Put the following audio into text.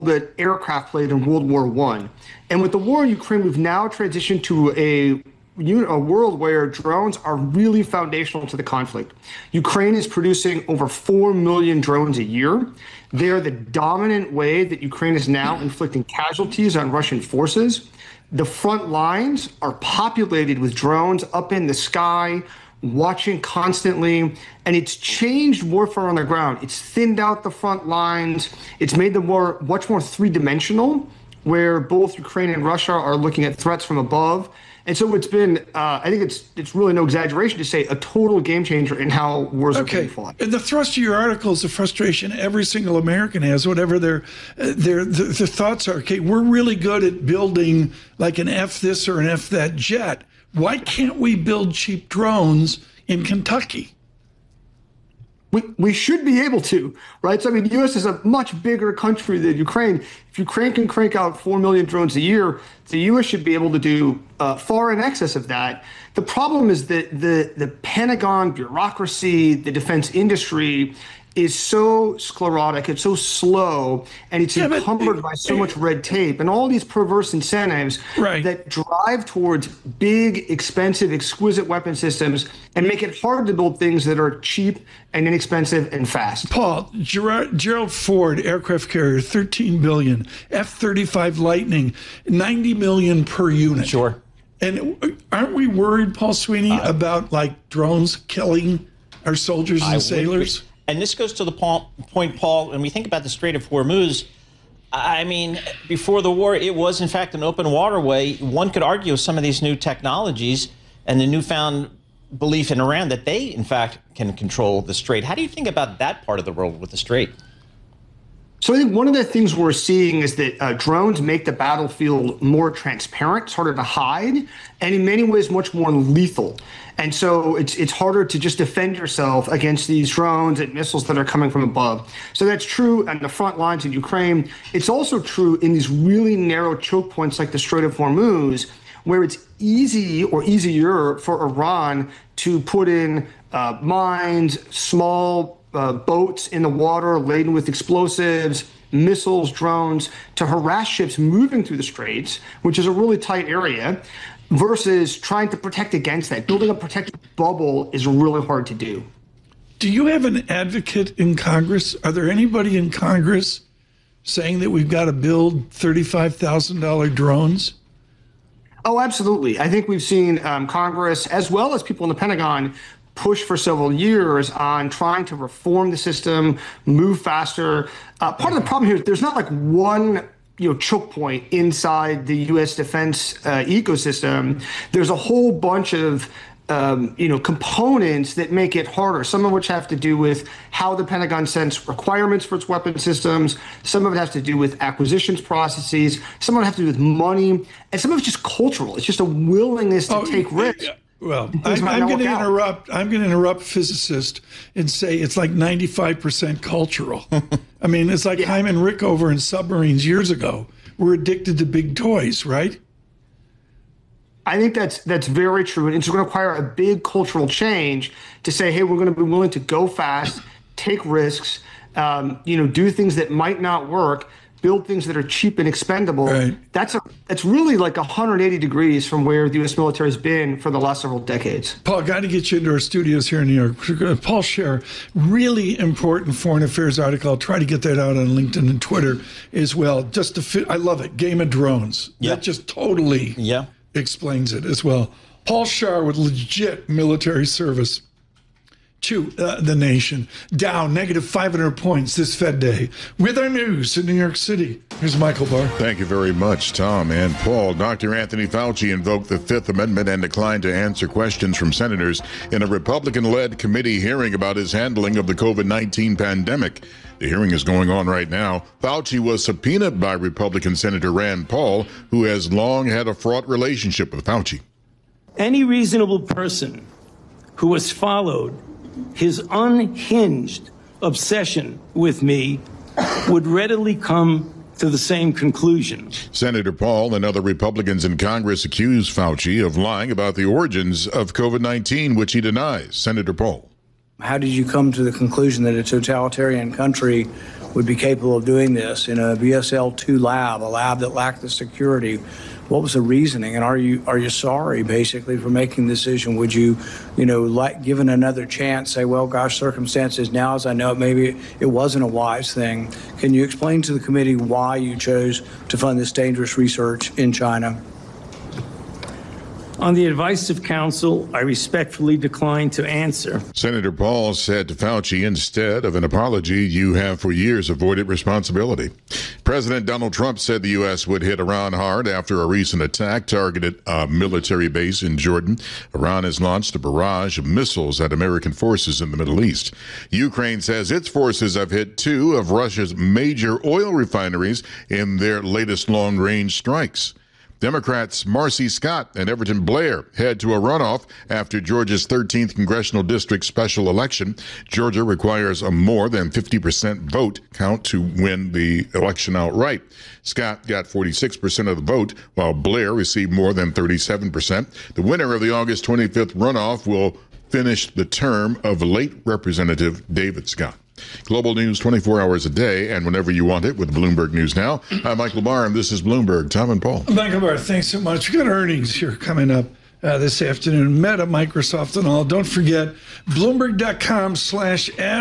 that aircraft played in World War I. And with the war in Ukraine, we've now transitioned to a world where drones are really foundational to the conflict. Ukraine is producing over 4 million drones a year. They are the dominant way that Ukraine is now inflicting casualties on Russian forces. The front lines are populated with drones up in the sky, watching constantly, and it's changed warfare on the ground. It's thinned out the front lines. It's made them much more three-dimensional, where both Ukraine and Russia are looking at threats from above. And so it's been, I think it's really no exaggeration to say, a total game changer in how wars are being fought. The thrust of your article is the frustration every single American has, whatever their thoughts are. Okay, we're really good at building like an F this or an F that jet. Why can't we build cheap drones in Kentucky? We should be able to, right? So, I mean, the U.S. is a much bigger country than Ukraine. If Ukraine can crank out 4 million drones a year, the U.S. should be able to do far in excess of that. The problem is that the Pentagon bureaucracy, the defense industry is so sclerotic, it's so slow, and it's encumbered by so much red tape and all these perverse incentives that drive towards big, expensive, exquisite weapon systems and make it hard to build things that are cheap and inexpensive and fast. Paul, Gerald Ford aircraft carrier, $13 billion, F-35 Lightning, $90 million per unit. Sure. And aren't we worried, Paul Sweeney, about like drones killing our soldiers and sailors? And this goes to the point, Paul, when we think about the Strait of Hormuz, I mean, before the war, it was, in fact, an open waterway. One could argue with some of these new technologies and the newfound belief in Iran that they, in fact, can control the Strait. How do you think about that part of the world with the Strait? So I think one of the things we're seeing is that drones make the battlefield more transparent, it's harder to hide, and in many ways much more lethal. And so it's harder to just defend yourself against these drones and missiles that are coming from above. So that's true on the front lines in Ukraine. It's also true in these really narrow choke points like the Strait of Hormuz, where it's easy or easier for Iran to put in mines, small boats in the water laden with explosives, missiles, drones, to harass ships moving through the straits, which is a really tight area, versus trying to protect against that. Building a protective bubble is really hard to do. Do you have an advocate in Congress? Are there anybody in Congress saying that we've got to build $35,000 drones? Oh, absolutely. I think we've seen Congress, as well as people in the Pentagon, push for several years on trying to reform the system, move faster. Part of the problem here is there's not like one choke point inside the U.S. defense ecosystem. There's a whole bunch of components that make it harder, some of which have to do with how the Pentagon sets requirements for its weapon systems. Some of it has to do with acquisitions processes. Some of it has to do with money. And some of it's just cultural. It's just a willingness to take risks. Well, I'm going to interrupt physicist and say it's like 95% cultural. I mean, it's like Hyman Rickover in Submarines years ago. We're addicted to big toys, right? I think that's very true. And it's going to require a big cultural change to say, hey, we're going to be willing to go fast, take risks, do things that might not work, build things that are cheap and expendable. Right. That's really like 180 degrees from where the U.S. military has been for the last several decades. Paul, got to get you into our studios here in New York. Paul Scher, really important foreign affairs article. I'll try to get that out on LinkedIn and Twitter as well. Just to fit, I love it. Game of Drones. Yep. That just totally explains it as well. Paul Scher with legit military service to the nation. Dow negative 500 points this Fed day. With our news in New York City, here's Michael Barr. Thank you very much, Tom and Paul. Dr. Anthony Fauci invoked the Fifth Amendment and declined to answer questions from senators in a Republican-led committee hearing about his handling of the COVID-19 pandemic. The hearing is going on right now. Fauci was subpoenaed by Republican Senator Rand Paul, who has long had a fraught relationship with Fauci. Any reasonable person who has followed his unhinged obsession with me would readily come to the same conclusion. Senator Paul and other Republicans in Congress accused Fauci of lying about the origins of COVID-19, which he denies. Senator Paul. How did you come to the conclusion that a totalitarian country would be capable of doing this in a BSL-2 lab, a lab that lacked the security. What was the reasoning? And are you sorry, basically, for making the decision? Would you, given another chance, say, well, gosh, circumstances now, as I know it, maybe it wasn't a wise thing. Can you explain to the committee why you chose to fund this dangerous research in China? On the advice of counsel, I respectfully decline to answer. Senator Paul said to Fauci, instead of an apology, you have for years avoided responsibility. President Donald Trump said the U.S. would hit Iran hard after a recent attack targeted a military base in Jordan. Iran has launched a barrage of missiles at American forces in the Middle East. Ukraine says its forces have hit 2 of Russia's major oil refineries in their latest long-range strikes. Democrats Marcy Scott and Everton Blair head to a runoff after Georgia's 13th congressional district special election. Georgia requires a more than 50% vote count to win the election outright. Scott got 46% of the vote, while Blair received more than 37%. The winner of the August 25th runoff will finish the term of late Representative David Scott. Global news 24 hours a day and whenever you want it with Bloomberg News Now. I'm Michael Barr, and this is Bloomberg. Tom and Paul. Michael Barr, thanks so much. We got earnings here coming up this afternoon. Meta, Microsoft, and all. Don't forget, Bloomberg.com/ad.